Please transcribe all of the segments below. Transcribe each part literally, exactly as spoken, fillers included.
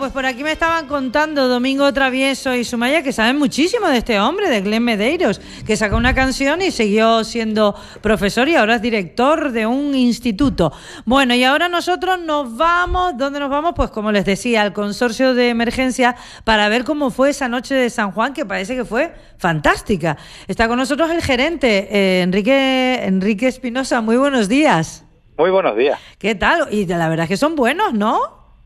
pues por aquí me estaban contando Domingo Travieso y Sumaya que saben muchísimo de este hombre, de Glenn Medeiros, que sacó una canción y siguió siendo profesor y ahora es director de un instituto. Bueno, y ahora nosotros nos vamos, ¿dónde nos vamos? Pues como les decía, al consorcio de emergencia para ver cómo fue esa noche de San Juan, que parece que fue fantástica. Está con nosotros el gerente, eh, Enrique, Enrique Espinosa. Muy buenos días. Muy buenos días. ¿Qué tal? Y la verdad es que son buenos, ¿no?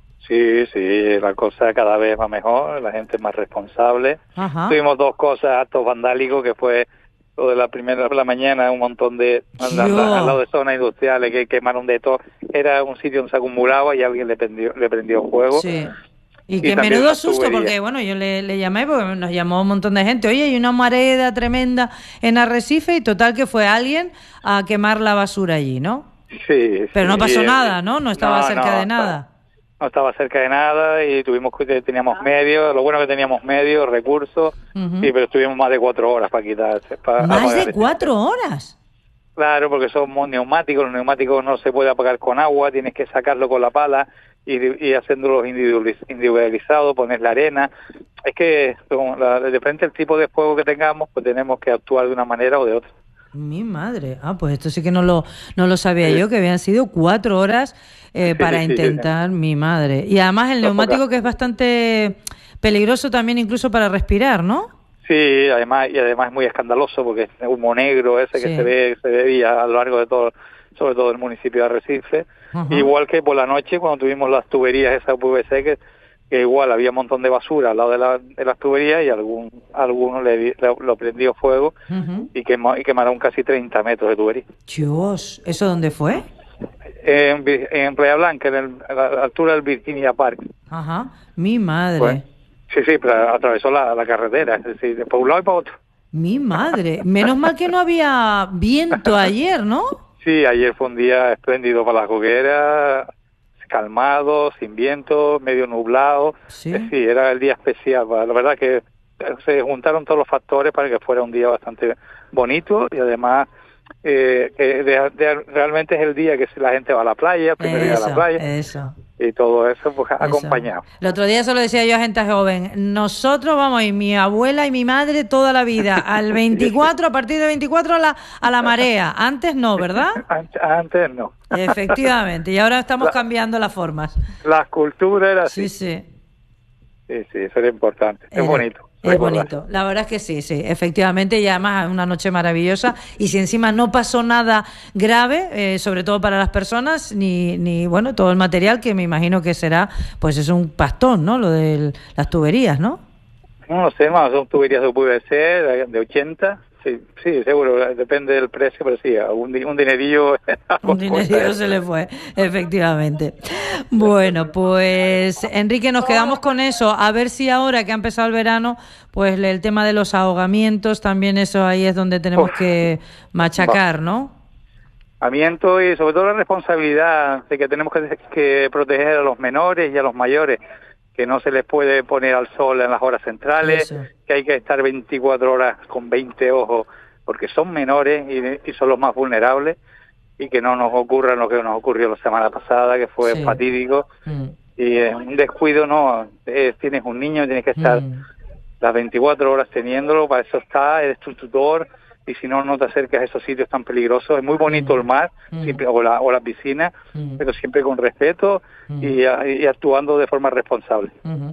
Sí, sí, la cosa cada vez va mejor, la gente es más responsable. Ajá. Tuvimos dos cosas, actos vandálicos, que fue lo de la primera de la mañana, un montón de, al, al, al lado de zonas industriales que quemaron de todo. Era un sitio donde se acumulaba y alguien le prendió, le prendió fuego. Sí. Y que menudo susto, porque bueno, yo le, le llamé, porque nos llamó un montón de gente. Oye, hay una mareda tremenda en Arrecife y total que fue alguien a quemar la basura allí, ¿no? Sí. Pero sí, no pasó sí. nada, ¿no? No estaba no, cerca no, de nada. No estaba cerca de nada y tuvimos teníamos medios, lo bueno que teníamos medios, recursos, uh-huh. Sí, pero estuvimos más de cuatro horas para quitarse. Para ¿Más de cuatro horas? Claro, porque somos neumáticos, los neumáticos no se puede apagar con agua, tienes que sacarlo con la pala y, y haciéndolos individualizados, poner la arena. Es que la, de frente al tipo de fuego que tengamos, pues tenemos que actuar de una manera o de otra. Mi madre. Ah, pues esto sí que no lo no lo sabía sí. yo, que habían sido cuatro horas eh, para sí, intentar, sí, sí. Mi madre. Y además el neumático que es bastante peligroso también incluso para respirar, ¿no? Sí, además y además es muy escandaloso porque es humo negro ese que sí. se ve se veía a lo largo de todo, sobre todo el municipio de Arrecife. Uh-huh. Igual que por la noche cuando tuvimos las tuberías esas P V C que que igual había un montón de basura al lado de, la, de las tuberías y algún alguno le, le lo prendió fuego uh-huh. y, quemó, y quemaron casi treinta metros de tubería. Dios, ¿eso dónde fue? En, en Playa Blanca, en el, a la altura del Virginia Park. Ajá, mi madre. Pues, sí, sí, pero atravesó la, la carretera, es decir, de por un lado y para otro. Mi madre, menos mal que no había viento ayer, ¿no? Sí, ayer fue un día espléndido para la hoguera, calmado, sin viento, medio nublado. Sí, sí era el día especial. La verdad que se juntaron todos los factores para que fuera un día bastante bonito y además eh, que de, de, realmente es el día que la gente va a la playa, el primer eso, día a la playa. Eso. Y todo eso pues eso. acompañado. El otro día se lo decía yo a gente joven, nosotros vamos, y mi abuela y mi madre toda la vida, al veinticuatro, a partir de veinticuatro a la, a la marea. Antes no, ¿verdad? Antes no. Efectivamente, y ahora estamos la, cambiando las formas. Las culturas era así. Sí, sí. Sí, sí, eso era importante. Es era, bonito. Es bonito, la verdad es que sí, sí, efectivamente, y además una noche maravillosa, y si encima no pasó nada grave, eh, sobre todo para las personas, ni, ni bueno, todo el material que me imagino que será, pues es un pastón, ¿no? Lo de las tuberías, ¿no? No lo sé, más son tuberías de P V C de, de ochenta, sí, sí, seguro, depende del precio, pero sí, un, un dinerillo... un dinerillo se le fue, efectivamente. Bueno, pues Enrique, nos quedamos con eso, a ver si ahora que ha empezado el verano, pues el tema de los ahogamientos, también eso ahí es donde tenemos Uf, que machacar, ¿no? Ahogamiento y sobre todo la responsabilidad de que tenemos que, que proteger a los menores y a los mayores, que no se les puede poner al sol en las horas centrales, Eso. que hay que estar veinticuatro horas con veinte ojos, porque son menores y, y son los más vulnerables, y que no nos ocurra lo que nos ocurrió la semana pasada, que fue sí. fatídico, mm. y es un descuido, no, es, tienes un niño, tienes que estar mm. las veinticuatro horas teniéndolo, para eso está, eres tu tutor, y si no, no te acercas a esos sitios tan peligrosos. Es muy bonito mm. el mar, mm. siempre, o, la, o la piscina, mm. pero siempre con respeto mm. y, y actuando de forma responsable. Mm-hmm.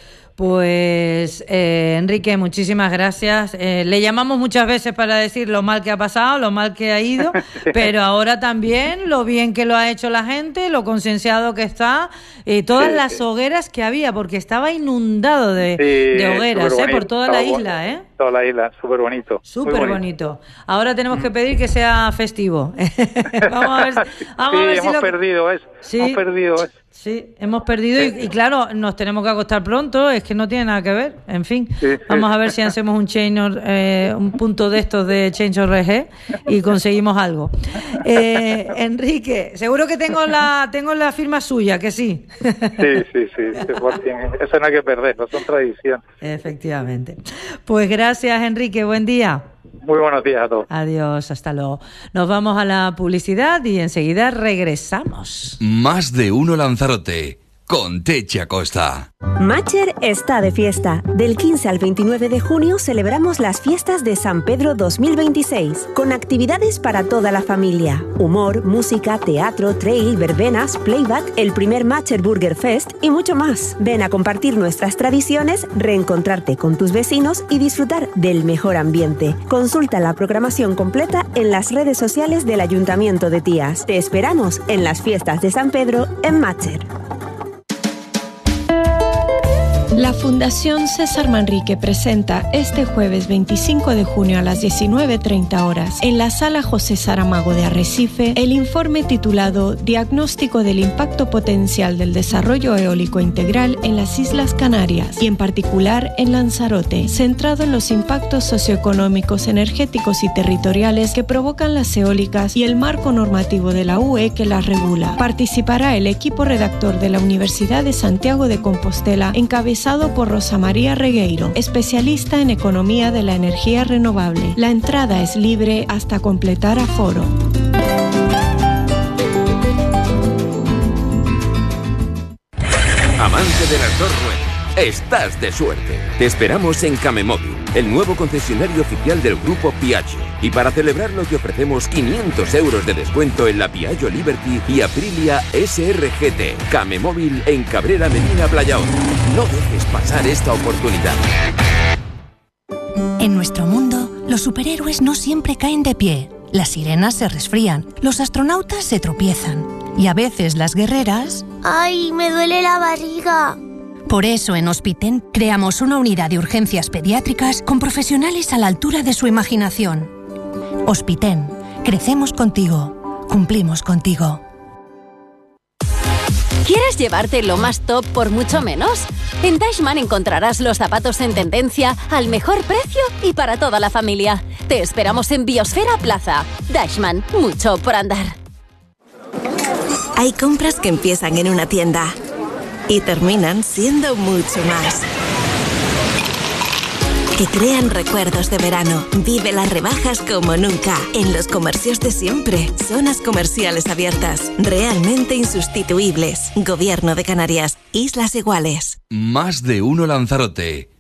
Pues eh, Enrique, muchísimas gracias. Eh, le llamamos muchas veces para decir lo mal que ha pasado, lo mal que ha ido, sí. pero ahora también lo bien que lo ha hecho la gente, lo concienciado que está, y todas sí, las sí. hogueras que había, porque estaba inundado de, sí, de hogueras eh, por toda estaba la isla. Bueno. ¿eh? Toda la isla, súper bonito. Súper bonito. bonito. Ahora tenemos que pedir que sea festivo. vamos a ver, vamos sí, a ver hemos si lo... perdido eso. Sí. Hemos perdido eso. Sí, hemos perdido y, y claro, nos tenemos que acostar pronto, es que no tiene nada que ver, en fin, sí, sí. vamos a ver si hacemos un change, eh, un punto de estos de Change R G y conseguimos algo. Eh, Enrique, seguro que tengo la tengo la firma suya, que sí. Sí, sí, sí, eso no hay que perderlo, son tradiciones. Efectivamente. Pues gracias, Enrique, buen día. Muy buenos días a todos. Adiós, hasta luego. Nos vamos a la publicidad y enseguida regresamos. Más de uno Lanzarote, con Techi Acosta. Matcher está de fiesta. Del quince al veintinueve de junio celebramos las fiestas de San Pedro dos mil veintiséis, con actividades para toda la familia. Humor, música, teatro, trail, verbenas, playback, el primer Matcher Burger Fest y mucho más. Ven a compartir nuestras tradiciones, reencontrarte con tus vecinos y disfrutar del mejor ambiente. Consulta la programación completa en las redes sociales del Ayuntamiento de Tías. Te esperamos en las fiestas de San Pedro en Matcher. La Fundación César Manrique presenta este jueves veinticinco de junio a las diecinueve treinta horas en la Sala José Saramago de Arrecife el informe titulado Diagnóstico del impacto potencial del desarrollo eólico integral en las Islas Canarias y en particular en Lanzarote, centrado en los impactos socioeconómicos, energéticos y territoriales que provocan las eólicas y el marco normativo de la U E que las regula. Participará el equipo redactor de la Universidad de Santiago de Compostela, encabezado por Rosa María Regueiro, especialista en economía de la energía renovable. La entrada es libre hasta completar aforo. Amante de las dos ruedas, estás de suerte. Te esperamos en Camemóvil, el nuevo concesionario oficial del grupo Piaggio. Y para celebrarlo te ofrecemos quinientos euros de descuento en la Piaggio Liberty y Aprilia S R G T. Camemóvil en Cabrera Medina Playaón. No dejes pasar esta oportunidad. En nuestro mundo, los superhéroes no siempre caen de pie. Las sirenas se resfrían, los astronautas se tropiezan. Y a veces las guerreras... ¡Ay, me duele la barriga! Por eso en Hospiten creamos una unidad de urgencias pediátricas con profesionales a la altura de su imaginación. Hospiten, crecemos contigo, cumplimos contigo. ¿Quieres llevarte lo más top por mucho menos? En Deichmann encontrarás los zapatos en tendencia al mejor precio y para toda la familia. Te esperamos en Biosfera Plaza. Deichmann, mucho por andar. Hay compras que empiezan en una tienda y terminan siendo mucho más. Que crean recuerdos de verano. Vive las rebajas como nunca. En los comercios de siempre. Zonas comerciales abiertas. Realmente insustituibles. Gobierno de Canarias. Islas Iguales. Más de uno Lanzarote.